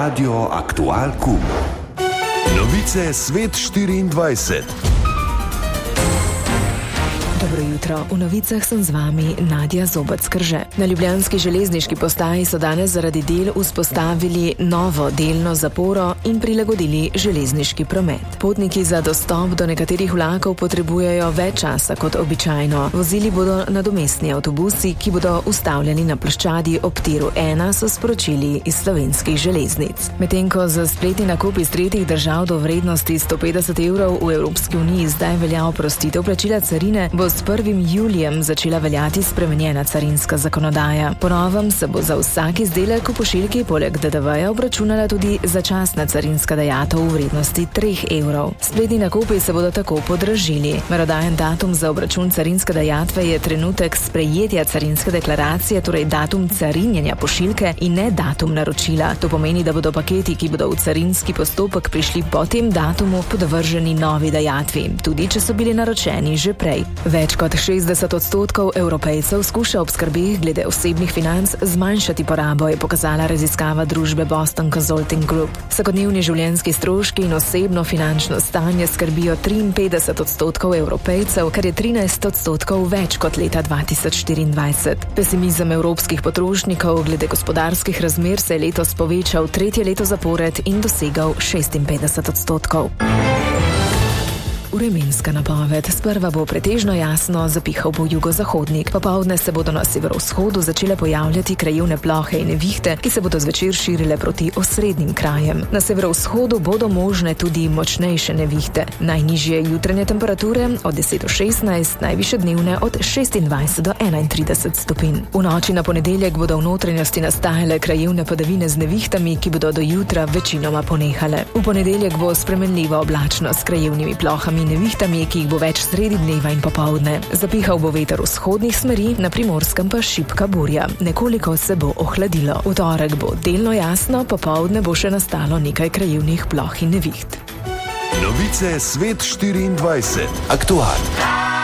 Radio Aktual Kum. Novice Svet 24. Dobro jutro, v novicah sem z vami Nadja Zobec-Krže. Na ljubljanski železniški postaji so danes zaradi del vzpostavili novo delno zaporo in prilagodili železniški promet. Potniki za dostop do nekaterih vlakov potrebujejo več časa kot običajno. Vozili bodo nadomestni avtobusi, ki bodo ustavljeni na ploščadi ob tiru 1, so sporočili iz Slovenskih železnic. Medtem ko za spletni nakup iz tretjih držav do vrednosti 150 evrov v Evropski uniji zdaj velja oprostitev plačila carine, bo s 1. julijem začela veljati spremenjena carinska zakonodaja. Po novem se bo za vsak izdelek v pošiljki poleg DDV-ja obračunala tudi začasna carinska dajatev v vrednosti 3 evrov. Spletni nakupi se bodo tako podražili. Merodajen datum za obračun carinske dajatve je trenutek sprejetja carinske deklaracije, torej datum carinjenja pošiljke in ne datum naročila. To pomeni, da bodo paketi, ki bodo v carinski postopek prišli po tem datumu, podvrženi novi dajatvi, tudi če so bili naročeni že prej. Več kot 60% Evropejcev skuša ob skrbeh glede osebnih financ zmanjšati porabo, je pokazala raziskava družbe Boston Consulting Group. Vsakodnevni življenjski stroški in osebno finančno stanje skrbijo 53% Evropejcev, kar je 13% več kot leta 2024. Pesimizem evropskih potrošnikov glede gospodarskih razmer se je letos povečal 3. leto zapored in dosegal 56%. Vremenska napoved. Sprva bo pretežno jasno, zapihal bo jugozahodnik. Popoldne se bodo na severovzhodu začele pojavljati krajevne plohe in nevihte, ki se bodo zvečer širile proti osrednjim krajem. Na severovzhodu bodo možne tudi močnejše nevihte. Najnižje jutranje temperature od 10 do 16, najvišje dnevne od 26 do 31 stopinj. V noči na ponedeljek bodo v notranjosti nastajale krajevne padavine z nevihtami, ki bodo do jutra večinoma ponehale. V ponedeljek bo spremenljiva oblačnost s krajevnimi plohami nevihtami, ki jih bo več sredi dneva in popoldne. Zapihal bo veter vzhodnih smeri, na Primorskem pa šibka burja. Nekoliko se bo ohladilo. V torek bo delno jasno, popoldne bo še nastalo nekaj krajevnih ploh in neviht. Novice Svet 24. Aktual.